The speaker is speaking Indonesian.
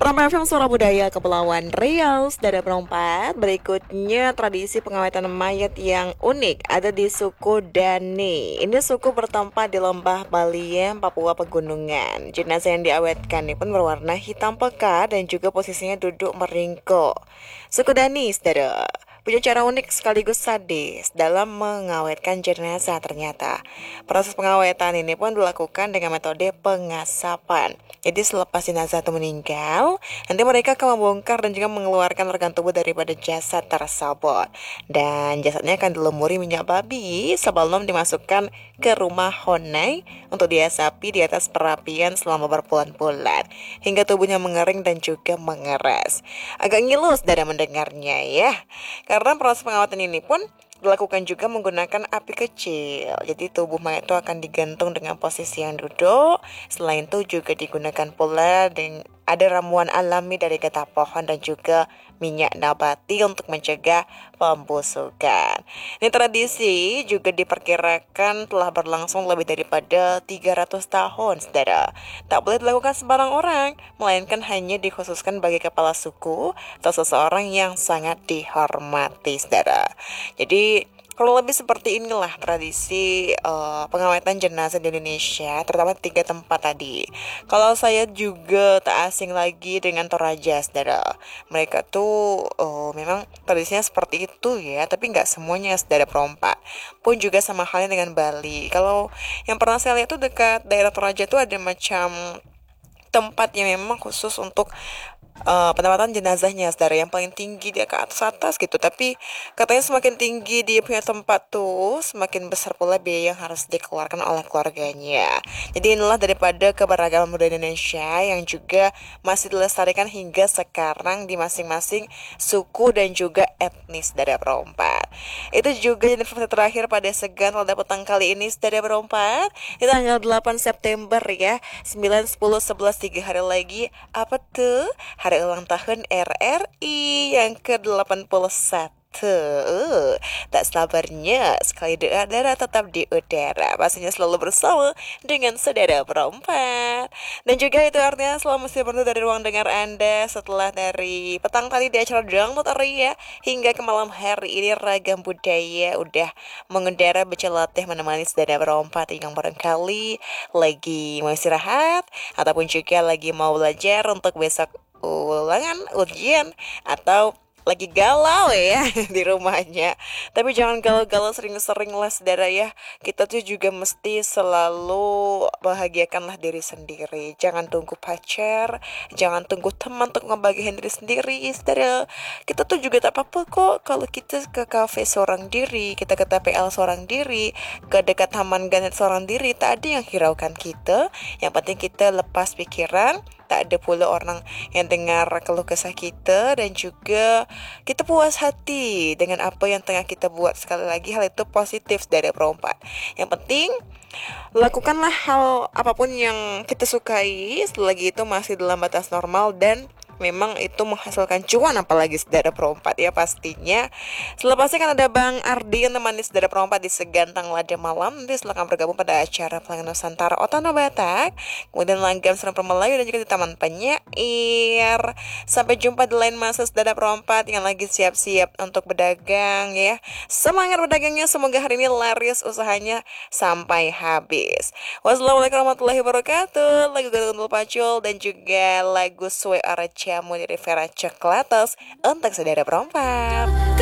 Pertama FM Suara Budaya Kepulauan Riau, Saudara Perempat. Berikutnya tradisi pengawetan mayat yang unik ada di suku Dani. Ini suku bertempat di lembah Baliem, Papua Pegunungan. Jenazah yang diawetkan ini pun berwarna hitam pekat dan juga posisinya duduk meringkuk. Suku Dani, saudara, punya cara unik sekaligus sadis dalam mengawetkan jenazah ternyata. Proses pengawetan ini pun dilakukan dengan metode pengasapan. Jadi selepas jenazah itu meninggal, nanti mereka akan membongkar dan juga mengeluarkan organ tubuh daripada jasad tersebut. Dan jasadnya akan dilumuri minyak babi sebelum dimasukkan ke rumah honai untuk diasapi di atas perapian selama berbulan-bulan hingga tubuhnya mengering dan juga mengeras. Agak ngilu dari mendengarnya ya. Karena proses pengawatan ini pun dilakukan juga menggunakan api kecil. Jadi tubuh mayat itu akan digantung dengan posisi yang duduk. Selain itu juga digunakan pula dengan ada ramuan alami dari getah pohon dan juga minyak nabati untuk mencegah pembusukan. Ini tradisi juga diperkirakan telah berlangsung lebih daripada 300 tahun, saudara. Tak boleh dilakukan sembarang orang, melainkan hanya dikhususkan bagi kepala suku atau seseorang yang sangat dihormati, saudara. Jadi kalau lebih seperti inilah tradisi pengawetan jenazah di Indonesia, terutama 3 tempat tadi. Kalau saya juga tak asing lagi dengan Toraja, saudara. Mereka tuh memang tradisinya seperti itu ya, tapi nggak semuanya, saudara Perompak. Pun juga sama halnya dengan Bali. Kalau yang pernah saya lihat tuh dekat daerah Toraja tuh ada macam tempat yang memang khusus untuk penempatan jenazahnya, saudara, yang paling tinggi dia ke atas gitu. Tapi katanya semakin tinggi dia punya tempat tuh, semakin besar pula biaya yang harus dikeluarkan oleh keluarganya. Jadi inilah daripada keberagaman budaya Indonesia yang juga masih dilestarikan hingga sekarang di masing-masing suku dan juga etnis dari Perompak. Itu juga jadi informasi terakhir pada segan pada petang kali ini, saudara Perompak, di tanggal 8 September ya. 9, 10, 11, 3 hari lagi. Apa tuh? Hari ulang tahun RRI yang ke-81. Tak sabarnya sekali doa darah tetap di udara. Pastinya selalu bersama dengan saudara Perompak. Dan juga itu artinya selalu mesti berdua dari ruang dengar Anda setelah dari petang tadi di acara Dangdut Ria hingga ke malam hari ini ragam budaya udah mengudara bercelatih menemani saudara Perompak yang barangkali lagi mau istirahat ataupun juga lagi mau belajar untuk besok ulangan, ujian, atau lagi galau ya di rumahnya. Tapi jangan galau-galau sering-sering lah, saudara ya. Kita tuh juga mesti selalu bahagiakanlah diri sendiri. Jangan tunggu pacar, jangan tunggu teman untuk ngebahagiain diri sendiri, saudara. Kita tuh juga tak apa-apa kok kalau kita ke kafe seorang diri, kita ke TPL seorang diri, ke dekat taman ganet seorang diri. Tak ada yang hiraukan kita. Yang penting kita lepas pikiran, tak ada pula orang yang dengar keluh kesah kita, dan juga kita puas hati dengan apa yang tengah kita buat. Sekali lagi hal itu positif dari Perompak. Yang penting lakukanlah hal apapun yang kita sukai selagi itu masih dalam batas normal dan memang itu menghasilkan cuan, apalagi saudara Perompak ya pastinya. Selepasnya kan ada Bang Ardi yang temani saudara Perompak di Segantang Lada Malam. Nanti silakan bergabung pada acara Pelangi Nusantara Otono Batak, kemudian Langgam Seremper Melayu dan juga di Taman Penyair. Sampai jumpa di lain masa saudara Perompak yang lagi siap-siap untuk berdagang ya. Semangat berdagangnya, semoga hari ini laris usahanya sampai habis. Wassalamualaikum warahmatullahi wabarakatuh. Lagu Gatul Pacul dan juga lagu Sue Aracamu dari Vera Coklatos untuk saudara Perompak.